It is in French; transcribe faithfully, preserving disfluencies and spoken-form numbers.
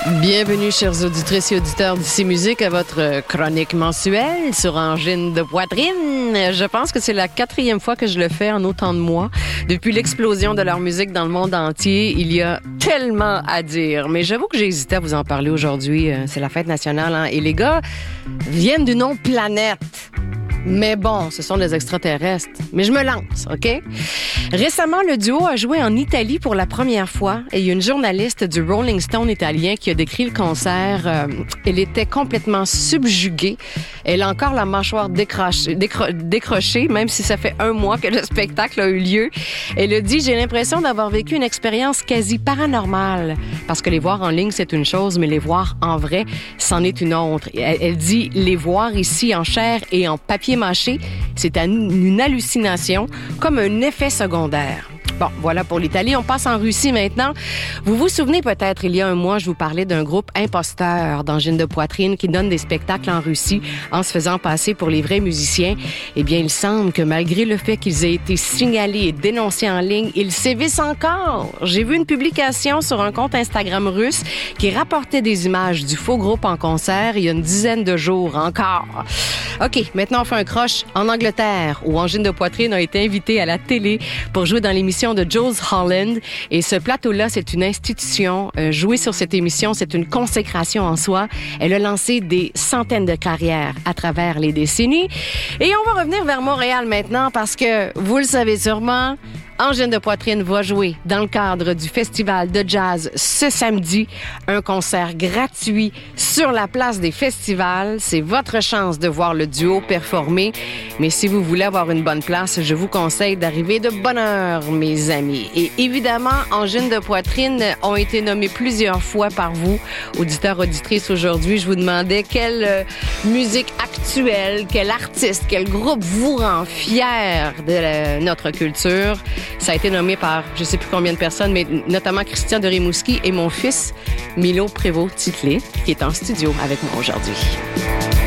Bienvenue, chers auditrices et auditeurs d'Ici Musique, à votre chronique mensuelle sur Angine de poitrine. Je pense que c'est la quatrième fois que je le fais en autant de mois. Depuis l'explosion de leur musique dans le monde entier, il y a tellement à dire. Mais j'avoue que j'ai hésité à vous en parler aujourd'hui. C'est la fête nationale, hein? Et les gars viennent d'une autre planète. Mais bon, ce sont des extraterrestres. Mais je me lance, OK? Récemment, le duo a joué en Italie pour la première fois et il y a une journaliste du Rolling Stone italien qui a décrit le concert. Euh, elle était complètement subjuguée. Elle a encore la mâchoire décrochée, décro- décrochée, même si ça fait un mois que le spectacle a eu lieu. Elle a dit « J'ai l'impression d'avoir vécu une expérience quasi paranormale. » Parce que les voir en ligne, c'est une chose, mais les voir en vrai, c'en est une autre. Elle, elle dit « Les voir ici en chair et en papier mâché, c'est une hallucination, comme un effet secondaire. » Bon, voilà pour l'Italie. On passe en Russie maintenant. Vous vous souvenez peut-être, il y a un mois, je vous parlais d'un groupe imposteur d'Angine de poitrine qui donne des spectacles en Russie en se faisant passer pour les vrais musiciens. Eh bien, il semble que malgré le fait qu'ils aient été signalés et dénoncés en ligne, ils sévissent encore. J'ai vu une publication sur un compte Instagram russe qui rapportait des images du faux groupe en concert il y a une dizaine de jours encore. OK, maintenant on fait un croche en Angleterre où Angine de poitrine a été invitée à la télé pour jouer dans l'émission de Jools Holland. Et ce plateau-là, c'est une institution. Euh, jouer sur cette émission, c'est une consécration en soi. Elle a lancé des centaines de carrières à travers les décennies. Et on va revenir vers Montréal maintenant parce que, vous le savez sûrement, Angine de poitrine va jouer dans le cadre du festival de jazz ce samedi. Un concert gratuit sur la place des festivals. C'est votre chance de voir le duo performer. Mais si vous voulez avoir une bonne place, je vous conseille d'arriver de bonne heure, mes amis. Et évidemment, Angine de poitrine ont été nommés plusieurs fois par vous, auditeurs, auditrices. Aujourd'hui, je vous demandais quelle euh, musique actuelle, quel artiste, quel groupe vous rend fier de la, notre culture. Ça a été nommé par je ne sais plus combien de personnes, mais notamment Christian de Rimouski et mon fils, Milo Prévost-Titlé, qui est en studio avec moi aujourd'hui.